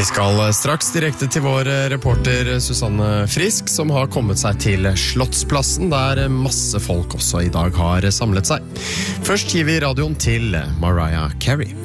Vi skal straks direkte til vår reporter Susanne Frisk, som har kommet seg til Slottsplassen, der masse folk også i dag har samlet seg. Først gir vi radioen til Mariah Carey.